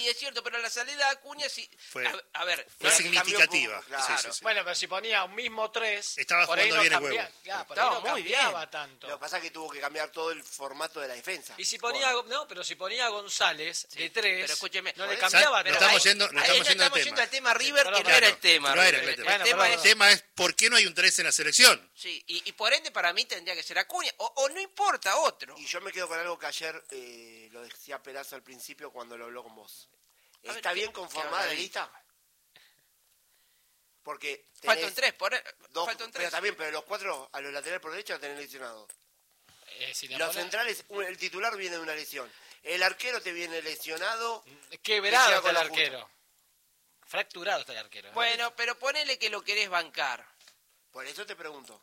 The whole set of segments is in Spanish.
es cierto, pero la salida de Acuña sí. Fue no significativa. Claro. Sí. Bueno, pero si ponía un mismo 3, Estaba por ahí jugando no bien el cambia, huevo. claro, por Estaba ahí no muy cambiaba bien. tanto. Lo que pasa es que tuvo que cambiar todo el formato de la defensa. Y si ponía, pero si ponía a González de 3, pero escúcheme, no le ¿sabes? cambiaba Pero No tanto. estamos yendo, no ahí estamos yendo estamos al yendo tema. al tema River, Claro, que no era el claro, tema. no era River. el tema. El tema Bueno, El tema es ¿por qué no hay un 3 en la selección? Sí, y por ende para mí tendría que ser Acuña, o no importa otro. Y yo me quedo con algo que ayer lo decía Perazo al principio cuando lo habló con vos. A ver, ¿Está bien ¿qué conformada habla la ahí? lista? Porque Faltan tenés 3, dos, faltan pero 3. también, pero los 4 a los laterales por derecha los tenés lesionados. Si la Los pone- centrales, el titular viene de una lesión. El arquero te viene lesionado. Quebrado llega está con el la arquero. Fracturado está el arquero. Bueno, pero ponele que lo querés bancar. Por eso te pregunto.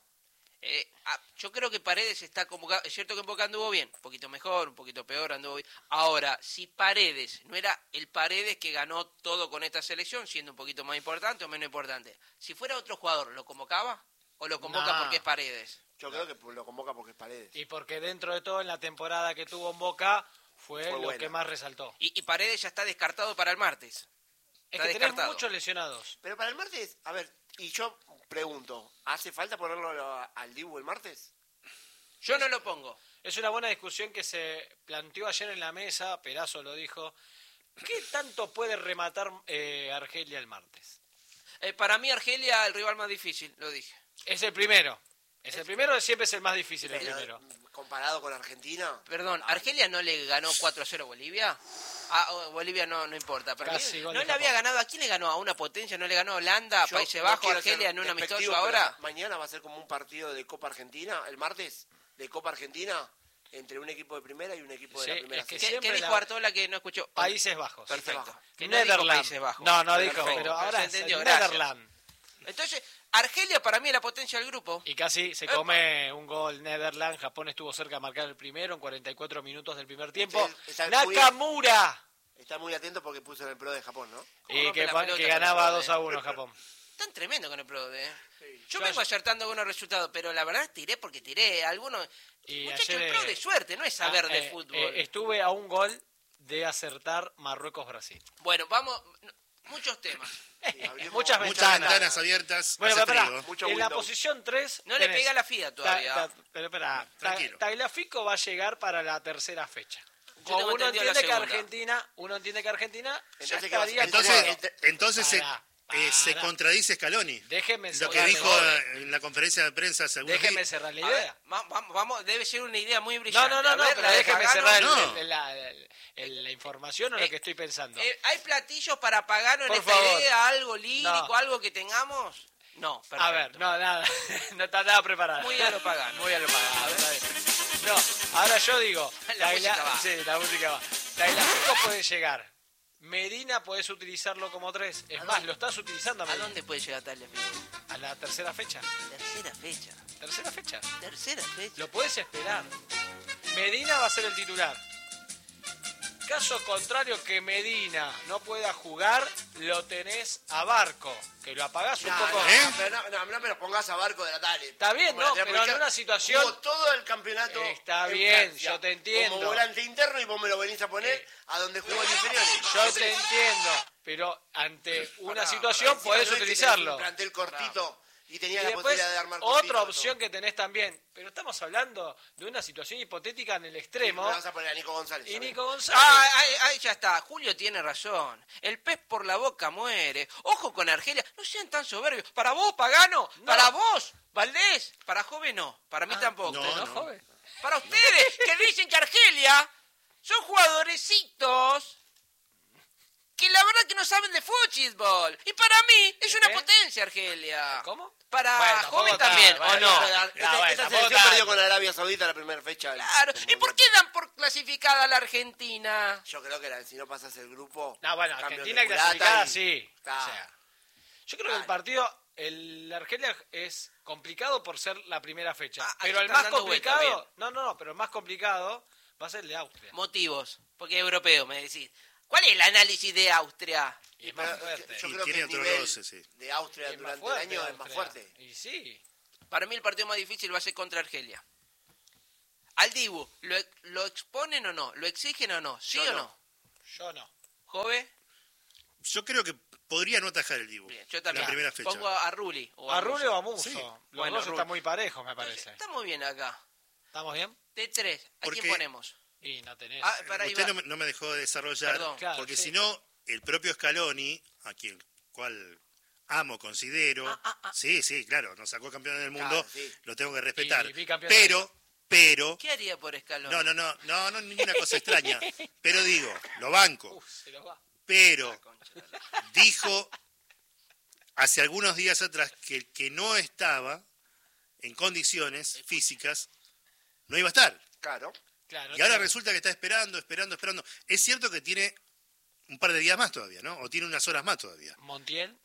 Yo creo que Paredes está convocado. Es cierto que en Boca anduvo bien, un poquito mejor, un poquito peor, anduvo bien. Ahora, si Paredes no era el Paredes que ganó todo con esta selección, siendo un poquito más importante o menos importante, si fuera otro jugador, ¿lo convocaba? ¿O lo convoca No. porque es Paredes? Yo creo que lo convoca porque es Paredes. Y porque dentro de todo, en la temporada que tuvo en Boca, fue lo buena. que más resaltó. Y Paredes ya está descartado para el martes. Es Está que tenés descartado. muchos lesionados. Pero para el martes, a ver, y yo pregunto, ¿hace falta ponerlo al Dibu el martes? Yo no lo pongo. Es una buena discusión que se planteó ayer en la mesa, Perazo lo dijo. ¿Qué tanto puede rematar Argelia el martes? Para mí Argelia el rival más difícil, lo dije. Es el primero. Es el primero, siempre es el más difícil, el Pero, primero. comparado con Argentina. Perdón, ¿Argelia no le ganó 4-0 a Bolivia? Bolivia no importa. Para Casi mí, gol ¿no de le había Japón. ganado? ¿A quién le ganó? ¿A una potencia? ¿No le ganó a Holanda, Yo Países no Bajos, quiero Argelia ser en un amistoso despectivo, ahora? pero mañana va a ser como un partido de Copa Argentina, el martes, de Copa Argentina, entre un equipo de primera y un equipo de Sí, la primera. es que C. siempre ¿Qué dijo la- Artola que no escuchó? Países Bajos. Perfecto. Que no dijo Netherlands. Países Bajos. No dijo, Perfecto. pero ahora Se es entendió, el gracias. Netherlands. Entonces, Argelia para mí es la potencia del grupo. Y casi se come un gol Netherlands. Japón estuvo cerca de marcar el primero en 44 minutos del primer tiempo. Está muy- Nakamura. Está muy atento porque puso en el pro de Japón, ¿no? ¿Cómo Y rompe que, la pelota que con ganaba el 2-1 Japón. Tan tremendo con el PRODE. Yo Yo vengo ayer- acertando algunos resultados, pero la verdad tiré porque tiré. Algunos. Y Muchachos, ayer, el PRODE de suerte, no es saber de fútbol. Estuve a un gol de acertar Marruecos-Brasil. Bueno, vamos. Muchos temas. abrimos Muchas Muchas ventanas. ventanas abiertas. Bueno, hace pero pará, frío. Mucho en la Windows. posición 3... No le pega la FIA todavía. Pero espera, Tranquilo. Tagliafico va a llegar para la tercera fecha. Yo tengo Uno entendido la uno entiende que Argentina ya Entonces, ¿qué va a estaría hacer? Entonces se Pará. contradice Scaloni. Déjeme Lo que cerrar dijo la idea. en la conferencia de prensa según Déjeme vi. cerrar la A ver, idea. vamos, debe ser una idea muy No, brillante. no, A ver, pero la de déjeme Pagano. cerrar No. la información o lo que estoy pensando. ¿Hay platillos para pagar en Por esta favor. idea? ¿Algo lírico? No. ¿Algo que tengamos? No, perfecto. A ver, no, nada, no está nada preparado. Muy a lo Pagano. Muy a lo Pagano, está bien. No, ahora yo digo, La música va. Sí, la música va. Tagliafico puede llegar. Medina puedes utilizarlo como 3. Es más, lo estás utilizando a ¿A Medina. dónde puede llegar Tagliafico? A la tercera fecha. Tercera fecha. Tercera fecha. Tercera fecha. Lo puedes esperar. Medina va a ser el titular. Caso contrario que Medina no pueda jugar, lo tenés a Barco, que lo apagás un poco. pero no me lo pongas a Barco de la tarde. Está bien, Como no, lateral, pero porque en una situación- jugó todo el campeonato. Está en bien, Francia, yo te entiendo. Como volante interno y vos me lo venís a poner a donde jugó en inferiores. Yo te entiendo, pero ante una Pará, situación Encima podés no es que utilizarlo. tenés un plantel cortito y tenías Y la después, posibilidad de armar otra cortito, opción que tenés también, pero estamos hablando de una situación hipotética en el extremo. Me vas a poner a Nico González. Y ¿sabes? Nico González. Ahí ya está. Julio tiene razón. El pez por la boca muere. Ojo con Argelia. No sean tan soberbios. Para vos, Pagano. No. Para vos, Valdés. Para Joven no. Para mí tampoco. no, joven? Para ustedes que dicen que Argelia son jugadorecitos que la verdad que no saben de fútbol. Y para mí es ¿De una qué? potencia Argelia. ¿Cómo? Para Bueno, tampoco Joven está, también, bueno, ¿o no? bueno. Esta tampoco selección tanto. perdió con Arabia Saudita la primera fecha. Claro. ¿Y por qué dan por clasificada a la Argentina? Yo creo que si no pasas el grupo... No, bueno, cambio Argentina de culata clasificada y- sí. Claro. O sea, yo creo que el partido, el Argelia es complicado por ser la primera fecha. Ahí Pero el están más dando vueltas, complicado, no, pero el más complicado va a ser el de Austria. Motivos. Porque es europeo, me decís. ¿Cuál es el análisis de Austria? Y es más Pero, fuerte. Yo Y creo que tiene el otro nivel roce, sí. de Austria Y es más durante fuerte el año es más Austria. fuerte. Y sí. Para mí el partido más difícil va a ser contra Argelia. Al Dibu, ¿lo exponen o no? ¿Lo exigen o no? ¿Sí Yo o no. no? Yo no. Jove, Yo creo que podría no atajar el Dibu. bien, yo también. La primera fecha. Pongo a Rulli. O ¿A Rulli o a Musso. Musso? Sí. Los Bueno, dos Rulli. están muy parejos, me parece. Estamos bien acá. ¿Estamos bien? De 3, ¿a Porque- quién ponemos? Y no tenés. Ah, para ahí Usted va. no me dejó desarrollar, Perdón. Claro, porque sí. si no, el propio Scaloni, a quien cual amo, considero, sí, claro, nos sacó campeón del mundo, Claro, sí. lo tengo que respetar, Y bicampeón pero, ¿Qué haría por Scaloni? no, ninguna cosa extraña, pero digo, lo banco, Se los va. pero Concha de la- dijo hace algunos días atrás que el que no estaba en condiciones físicas no iba a estar. Claro. Claro, Y ahora claro. resulta que está esperando. Es cierto que tiene un par de días más todavía, ¿no? O tiene unas horas más todavía. Montiel.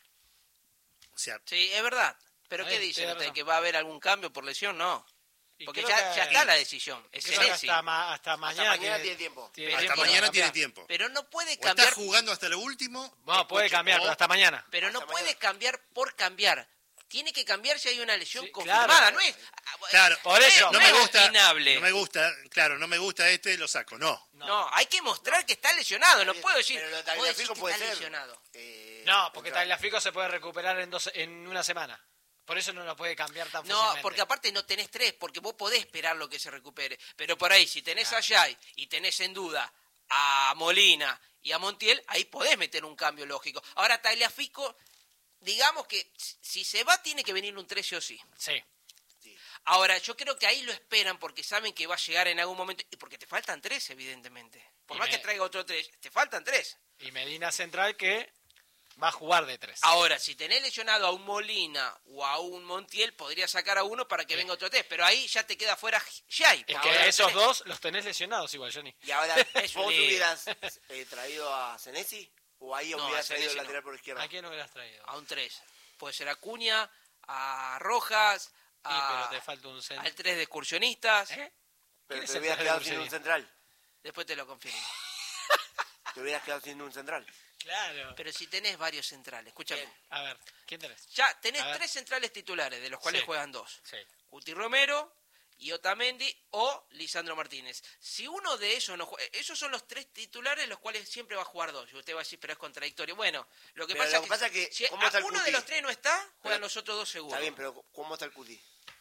O sea, Sí, es verdad. ¿Pero qué Ahí, dicen tiene ustedes? razón. ¿Que va a haber algún cambio por lesión? No. Y Porque creo ya que- está la decisión. Es creo que Senesi. hasta Hasta mañana tiene tiempo. hasta tiempo mañana para tiene cambiar. tiempo. Pero no puede O está cambiar. jugando hasta lo último. No, puede escucha, cambiar, o- pero hasta mañana. Pero no Hasta puede mañana. cambiar por cambiar. Tiene que cambiar si hay una lesión Sí, confirmada. claro. No es. Claro, Por eso. no es me gusta, opinable. no me gusta, claro, no me gusta lo saco, no. No, hay que mostrar que está lesionado. No Bien, puedo decir. pero lo de puedo decir Tagliafico que puede está ser. lesionado. No, porque entrar. Tagliafico se puede recuperar en una semana. Por eso no lo puede cambiar tan No, fácilmente. porque aparte no tenés 3, porque vos podés esperar lo que se recupere. Pero por ahí, si tenés a Jai y tenés en duda a Molina y a Montiel, ahí podés meter un cambio lógico. Ahora, Tagliafico, digamos que si se va, tiene que venir un 13 o sí. Sí. Ahora, yo creo que ahí lo esperan porque saben que va a llegar en algún momento. Y porque te faltan 3, evidentemente. Por Y más me- que traiga otro 3, te faltan 3. Y Medina Central que va a jugar de 3. Ahora, si tenés lesionado a un Molina o a un Montiel, podría sacar a uno para que venga otro 3. Pero ahí ya te queda fuera Jai. Es porque que ahora esos tenés- dos los tenés lesionados igual, Johnny. Y ahora, Es un ¿vos lío. hubieras traído a Senesi? ¿O ahí No, hubieras a Senesi traído el no. lateral por izquierda? ¿A quién hubieras traído? A un 3. Puede ser a Acuña, a Rojas, pero te falta un centro. al 3 de excursionistas. ¿Eh? Pero ¿Quién es te el hubieras central quedado de sin un Bruselas? central. Después te lo confirmo. Te hubieras quedado sin un central. Claro. Pero si tenés varios centrales, escúchame. Bien. A ver, ¿quién tenés? Ya tenés A ver. 3 centrales titulares, de los cuales Sí. juegan 2. Sí. Guti Romero, y Otamendi o Lisandro Martínez. Si uno de esos no juega, esos son los 3 titulares los cuales siempre va a jugar 2. Y usted va a decir, pero es contradictorio. Bueno, lo que Pero pasa lo que pasa es que, si ¿cómo está el uno de Cuti? los 3 no está, juegan Pero- los otros 2 seguros. Está bien, pero ¿cómo está el Cuti?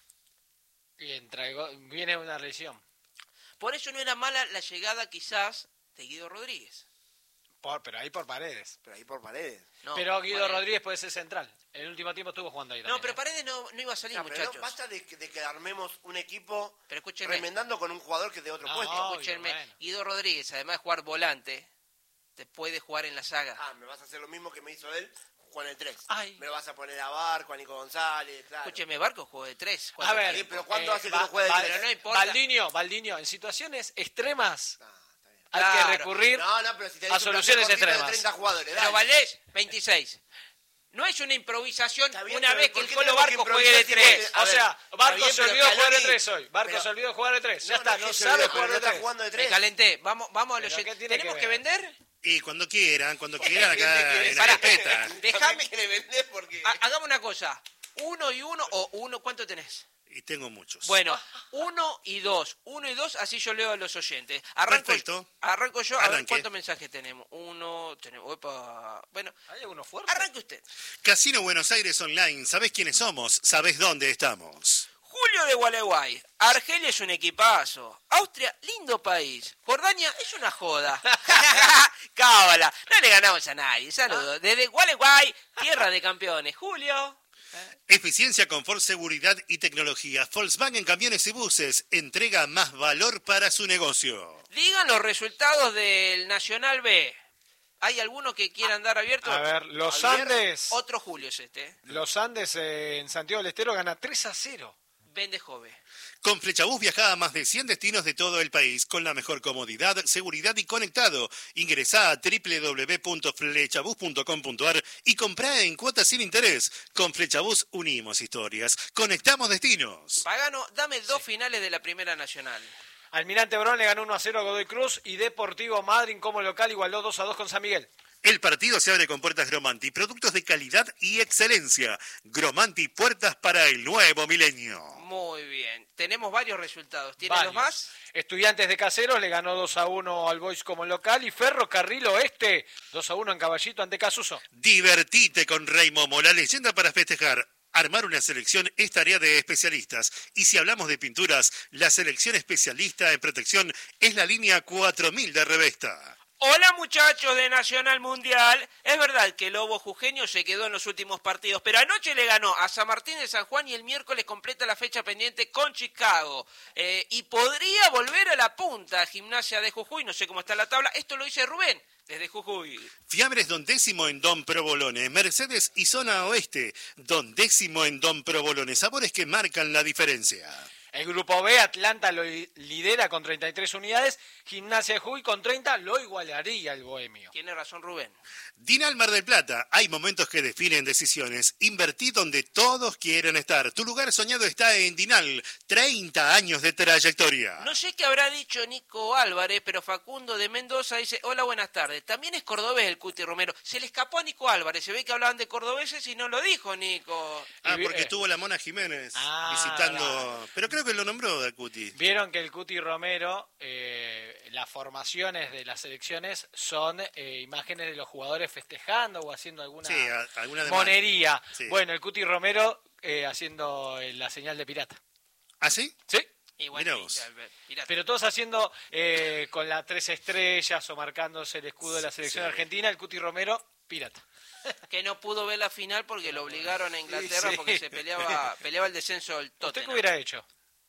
Bien, viene una lesión. Por eso no era mala la llegada quizás de Guido Rodríguez. Pero ahí por Paredes. Pero ahí por Paredes. No, Pero Guido Paredes. Rodríguez puede ser central. El último tiempo estuvo jugando ahí también. No, pero ¿eh? Paredes no iba a salir, No, pero muchachos. no basta de que armemos un equipo Pero escúchenme. remendando con un jugador que es de otro No, puesto. obvio, Escúchenme, bueno. Guido Rodríguez, además de jugar volante, te puede jugar en la saga. Ah, me vas a hacer lo mismo que me hizo él con el 3. Ay. Me lo vas a poner a Barco, a Nico González, claro. Escúcheme, Barco jugó de 3. A ver, Sí, pero ¿cuánto hace que no juega de Va- tres? Pero no importa. Valdinho, en situaciones extremas Ah, está bien. hay Claro. que recurrir No, pero si tenés a un soluciones plantel cortito de extremas. 30 jugadores, Pero dale. Valdés, 26. No es una improvisación Está bien, una pero vez ¿por que el qué Colo tenemos que Barco juegue de improvisar si 3. A O ver, sea, está Barco bien, se pero olvidó de jugar de Scaloni- 3 hoy. Barco pero- se olvidó de jugar de 3. Ya No, está, no no es que se sabe olvidó, jugar pero de no está 3. jugando de Me 3. calenté. Vamos a Pero los... ¿qué tiene ¿Tenemos que que ver? vender? Y cuando quieran ¿Quién acá te quiere en la Pará. carpeta. Déjame... quiere vender porque... Hagamos una cosa. 1 y 1 o 1, ¿cuánto tenés? Y tengo muchos. Bueno, 1 y 2. 1 y 2, así yo leo a los oyentes. Arranco Perfecto. yo, a ver Arranque. cuántos mensajes tenemos. 1, tenemos... Opa. Bueno, ¿Hay alguno fuerte? arranque usted. Casino Buenos Aires Online. ¿Sabés quiénes somos? ¿Sabés dónde estamos? Julio de Gualeguay. Argelia es un equipazo. Austria, lindo país. Jordania es una joda. Cábala. No le ganamos a nadie. Saludos. Desde Gualeguay, tierra de campeones. Julio. Eficiencia, confort, seguridad y tecnología. Volkswagen Camiones y Buses entrega más valor para su negocio. Digan los resultados del Nacional B. ¿Hay alguno que quieran dar abierto? A ver, los Javier, Andes. Otro Julio es este. Los Andes en Santiago del Estero gana 3-0. Vende Jove. Con Flechabús viaja a más de 100 destinos de todo el país con la mejor comodidad, seguridad y conectado. Ingresá a www.flechabús.com.ar y comprá en cuotas sin interés. Con Flechabús unimos historias, conectamos destinos. Pagano, dame 2 finales de la Primera Nacional. Almirante Brown le ganó 1-0 a Godoy Cruz y Deportivo Madryn como local igualó 2-2 con San Miguel. El partido se abre con Puertas Gromanti, productos de calidad y excelencia. Gromanti, puertas para el nuevo milenio. Muy bien. Tenemos varios resultados. ¿Tiene Varios. los más? Estudiantes de Caseros le ganó 2-1 al Boys como local y Ferrocarril Oeste 2-1 en Caballito ante Casuso. Divertite con Rey Momo, la leyenda para festejar. Armar una selección es tarea de especialistas. Y si hablamos de pinturas, la selección especialista en protección es la línea 4000 de Revesta. Hola muchachos de Nacional Mundial. Es verdad que el Lobo Jujeño se quedó en los últimos partidos, pero anoche le ganó a San Martín de San Juan y el miércoles completa la fecha pendiente con Chicago. Y podría volver a la punta Gimnasia de Jujuy, no sé cómo está la tabla. Esto lo dice Rubén desde Jujuy. Fiambres Don Décimo en Don Provolone, Mercedes y Zona Oeste. Don Décimo en Don Provolone, sabores que marcan la diferencia. El grupo B, Atlanta lo lidera con 33 unidades, Gimnasia de Jujuy con 30 lo igualaría el Bohemio. Tiene razón Rubén. Dinal Mar del Plata, hay momentos que definen decisiones. Invertí donde todos quieren estar. Tu lugar soñado está en Dinal, 30 años de trayectoria. No sé qué habrá dicho Nico Álvarez, pero Facundo de Mendoza dice, hola, buenas tardes. También es cordobés el Cuti Romero. Se le escapó a Nico Álvarez, se ve que hablaban de cordobeses y no lo dijo Nico. Porque estuvo la Mona Jiménez visitando... Claro. Pero creo que lo nombró el Cuti. Vieron que el Cuti Romero, las formaciones de las selecciones son imágenes de los jugadores festejando o haciendo alguna, Sí, alguna de monería. Sí. Bueno, el Cuti Romero haciendo la señal de pirata. ¿Ah, sí? ¿Sí? Igual Mirá que vos. pirata. Pero todos haciendo con las 3 estrellas o marcándose el escudo de la selección Sí. argentina, el Cuti Romero, pirata. Que no pudo ver la final porque lo obligaron a Inglaterra Sí. porque se peleaba el descenso del ¿Usted Tottenham. qué hubiera hecho?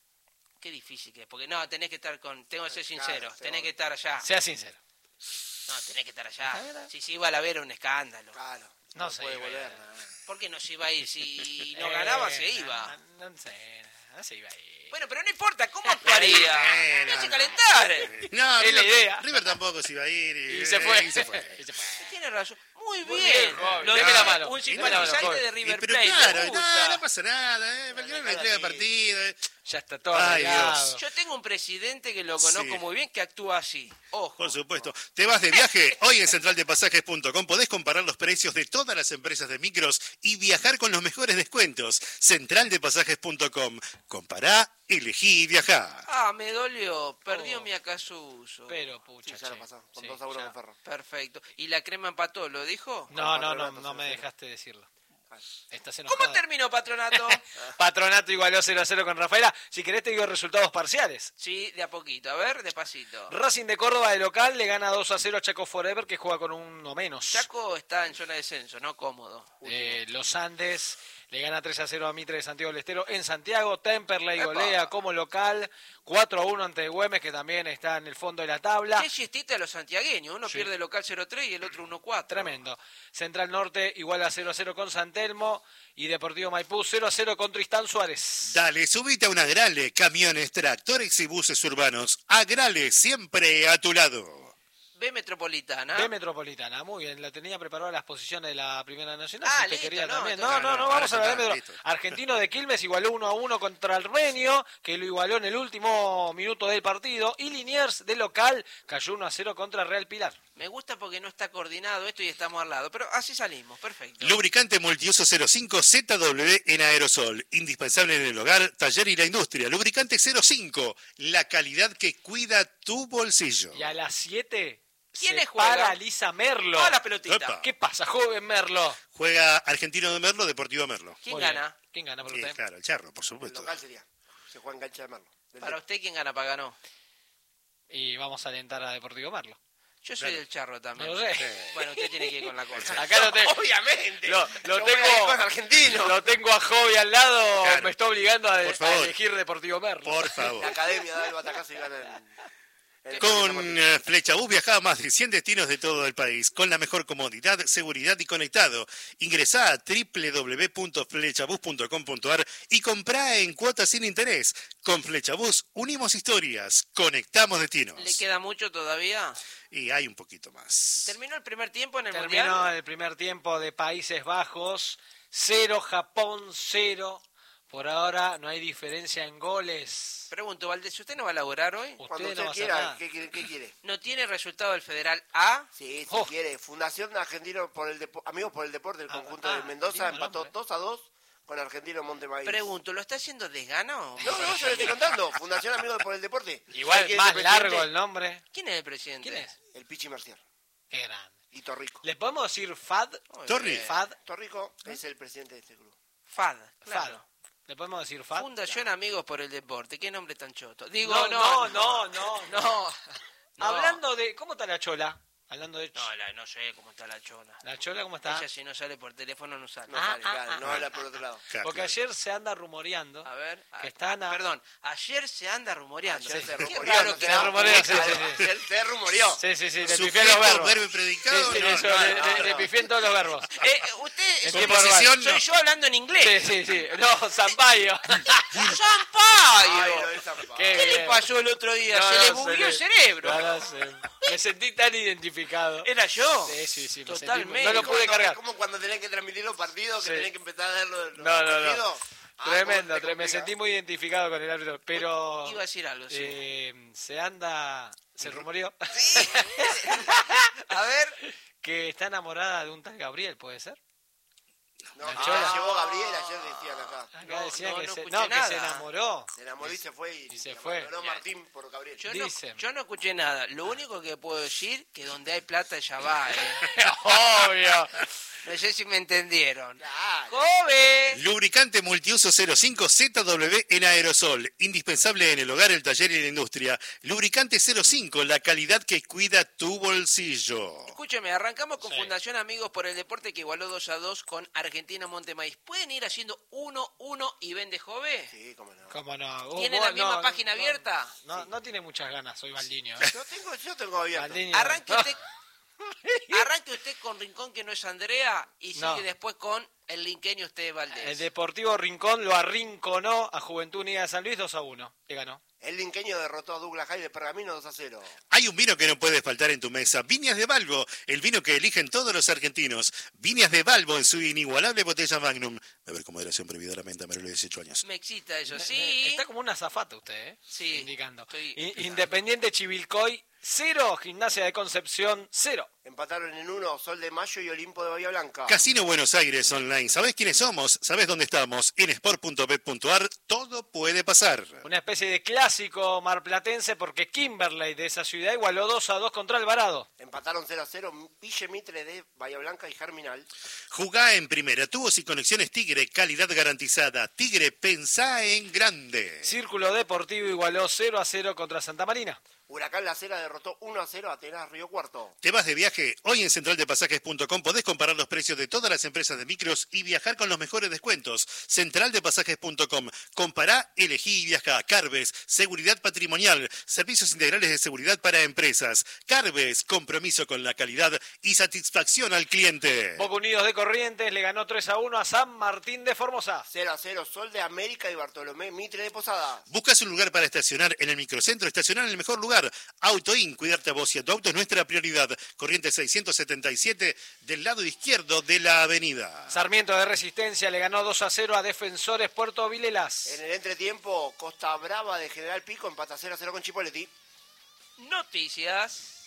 Qué difícil que es, porque no, tenés que estar tengo que ser sincero, Claro, tenés que estar allá. Sea sincero. No, tenés que estar allá. Si se iba a la ver era un escándalo. Claro. No sé. puede volver. ¿Por qué no se iba a ir? Si no ganaba, se iba. No sé, no se iba a ir. Bueno, pero no importa, ¿cómo actuaría? Me hace calentar. No, Es la idea. River tampoco se iba a ir. Y se fue. Y se fue. Y se fue. Tiene razón. Muy Muy bien. bien, joven. Lo Deme dice la mano. un Deme la mano, simpatizante joven. de River Pero Plate. claro, me gusta. no pasa nada. Belgrano le entrega partido. Ya está todo Ay, arreglado. Dios. Yo tengo un presidente que lo conozco Sí. muy bien que actúa así. Ojo. Por supuesto. ¿Te vas de viaje? Hoy en centraldepasajes.com podés comparar los precios de todas las empresas de micros y viajar con los mejores descuentos. Centraldepasajes.com. Compará, elegí y viajá. Ah, me dolió. Perdió Oh. mi Acasuso. Pero, Sí, pucha, ya lo che. pasó. Con Sí, 2-1 ya. con Ferro. Perfecto. ¿Y la crema empató? ¿Lo dijo? No me dejaste decirlo. Estás enojado. ¿Cómo terminó, Patronato? Patronato igualó 0-0 con Rafaela. Si querés te digo resultados parciales. Sí, de a poquito. A ver, despacito. Racing de Córdoba de local le gana 2-0 a Chaco Forever, que juega con uno menos. Chaco está en zona de descenso, no cómodo. Los Andes le gana 3-0 a Mitre de Santiago del Estero en Santiago. Temperley ¡Epa! golea como local 4-1 ante Güemes, que también está en el fondo de la tabla. Qué siestita a los santiagueños. Uno Sí. pierde local 0-3 y el otro 1-4. Tremendo. Central Norte igual a 0-0 con San Telmo y Deportivo Maipú 0-0 con Tristán Suárez. Dale, subite a una Agrale, camiones, tractores y buses urbanos. Agrale, siempre a tu lado. B Metropolitana. B Metropolitana, muy bien, la tenía preparada las posiciones de la Primera Nacional. Ah, si usted listo, quería no, también. entonces- No, ahora vamos a la ya B está, Metro. listo. Argentino de Quilmes igualó 1-1 contra Armenio, que lo igualó en el último minuto del partido. Y Liniers de local cayó 1-0 contra Real Pilar. Me gusta porque no está coordinado esto y estamos al lado. Pero así salimos, perfecto. Lubricante multiuso 05 ZW en aerosol. Indispensable en el hogar, taller y la industria. Lubricante 05. La calidad que cuida tu bolsillo. Y a las 7 ¿Quiénes se juegan? paraliza Merlo. ¡Ah, la pelotita! Epa. ¿Qué pasa, joven Merlo? Juega Argentino de Merlo, Deportivo Merlo. ¿Quién Muy bien. gana? ¿Quién gana por Sí, usted? claro, el Charro, por El supuesto. local sería. Se juega en cancha de Merlo. Para usted, ¿quién gana? Para ganó. Y vamos a alentar a Deportivo Merlo. Yo soy del Charro también. No lo sé. Bueno, usted tiene que ir con la cosa. Acá lo tengo. Obviamente. Lo Yo voy a ir con argentino. Lo tengo a Jovi al lado, Claro. me está obligando a Por favor. elegir Deportivo Merlo. Por favor. La academia da el batacazo y gana el Con Flechabús viaja a más de 100 destinos de todo el país, con la mejor comodidad, seguridad y conectado. Ingresá a www.flechabús.com.ar y comprá en cuotas sin interés. Con Flechabús unimos historias, conectamos destinos. ¿Le queda mucho todavía? Y hay un poquito más. ¿Terminó el primer tiempo en el Terminó Mundial? el primer tiempo de Países Bajos, 0 Japón, 0 Por ahora no hay diferencia en goles. Pregunto, Valdés, ¿usted no va a laburar hoy? Cuando Usted no usted va a hacer quiera, nada. ¿qué quiere? ¿No tiene resultado del Federal A? Sí, si Oh. quiere. Fundación Argentino por el Amigos por el Deporte del conjunto de lindo Mendoza empató nombre. 2-2 con Argentino Montemaíz. Pregunto, ¿lo está haciendo desgano? No, yo le estoy contando. Fundación Amigos por el Deporte. Igual ¿Sabe quién es más el largo presidente? el nombre. ¿Quién es el presidente? ¿Quién es? El Pichi Mercier. Qué grande. Y Torrico. ¿Le podemos decir FAD? Muy Torri. bien. FAD. Torrico es el presidente de este club. FAD, FAD. claro. ¿Le podemos decir FAD? Fundación Amigos por el Deporte. ¿Qué nombre tan choto? Digo, No. no. Hablando de... ¿Cómo está la chola? Hablando de... No sé cómo está la chona. ¿La chola cómo está? Ella si no sale por teléfono no sale. No sale, claro, no habla por otro lado. Claro, Porque claro. ayer se anda rumoreando. A ver. Que están a- Perdón, ayer se anda rumoreando. Ayer se Qué rumoreó, raro no que se no. rumoreó, sí, sí, sí. Se rumoreó. Sí, le pifié los Sujeto, verbos. verbo y Sí, predicado. sí, no, eso, no, le pifié en todos los verbos. Usted En soy, tiempo verbal. soy yo hablando en inglés. Sí. No, Zampayo. ¡Zampayo! Ay, lo de Zampa. Qué ¿Qué le bien. pasó el otro día? No, se le no, bugueó el cerebro. Me sentí tan identificado. ¿Era yo? Sí, me Totalmente. sentí- No lo pude cargar. Es como cuando tenés que transmitir los partidos, que Sí. tenés que empezar a ver los No. partidos. Tremendo, ¿cómo te me complica? sentí muy identificado con el árbitro. Pero Iba a decir algo, sí. se rumoreó Sí. A ver. que está enamorada de un tal Gabriel, ¿puede ser? No, La la Chola. llevó Gabriel, ayer decían acá. Acá No, decían no, que, no se, escuché no, que nada. se enamoró. Se enamoró y se fue. Y se fue. abandonó Martín por Gabriel. Dicen. Yo no escuché nada. Lo único que puedo decir que donde hay plata ella va. Obvio. No sé si me entendieron. Claro. ¡Joven! Lubricante multiuso 05 ZW en aerosol. Indispensable en el hogar, el taller y la industria. Lubricante 05, la calidad que cuida tu bolsillo. Escúcheme, arrancamos con Sí. Fundación Amigos por el Deporte que igualó 2-2 con Argentina Montemaíz. ¿Pueden ir haciendo 1-1 y vende Jove? Sí, cómo no. ¿Cómo no? ¿Tiene la misma página abierta? No tiene muchas ganas, soy Baldiño. Yo tengo abierto. Baldiño. Arranque usted con Rincón, que no es Andrea, y sigue No. después con el linqueño usted Valdés. El Deportivo Rincón lo arrinconó a Juventud Unida de San Luis 2-1. Le ganó. El linqueño derrotó a Douglas High de Pergamino 2-0. Hay un vino que no puede faltar en tu mesa. Viñas de Balbo, el vino que eligen todos los argentinos. Viñas de Balbo en su inigualable botella Magnum. Beber con moderación, prohibida la venta, menores de 18 años. Me excita eso, sí. Está como una azafata usted, ¿eh? Sí, Indicando. estoy- Independiente Chivilcoy, 0. Gimnasia de Concepción, 0. Empataron en 1 Sol de Mayo y Olimpo de Bahía Blanca. Casino Buenos Aires Online. ¿Sabés quiénes somos? ¿Sabés dónde estamos? En sport.bet.ar todo puede pasar. Una especie de clásico marplatense porque Kimberley de esa ciudad igualó 2-2 contra Alvarado. Empataron 0-0 Ville Mitre de Bahía Blanca y Germinal. Jugá en primera. Tubos y conexiones Tigre. Calidad garantizada. Tigre, pensá en grande. Círculo Deportivo igualó 0-0 contra Santa Marina. Huracán La Cera derrotó 1-0 a Atenas Río Cuarto. ¿Te vas de viaje? Hoy en centraldepasajes.com podés comparar los precios de todas las empresas de micros y viajar con los mejores descuentos. Centraldepasajes.com. Compará, elegí y viajá. Carves, seguridad patrimonial, servicios integrales de seguridad para empresas. Carves, compromiso con la calidad y satisfacción al cliente. Boca Unidos de Corrientes le ganó 3-1 a San Martín de Formosa. 0-0 Sol de América y Bartolomé Mitre de Posadas. ¿Buscas un lugar para estacionar en el microcentro? Estacionar en el mejor lugar. AutoIn, cuidarte a vos y a tu auto es nuestra prioridad. Corriente 677 del lado izquierdo de la avenida. Sarmiento de Resistencia le ganó 2-0 a Defensores Puerto Vilelas. En el entretiempo, Costa Brava de General Pico empata 0-0 con Chipoleti. Noticias.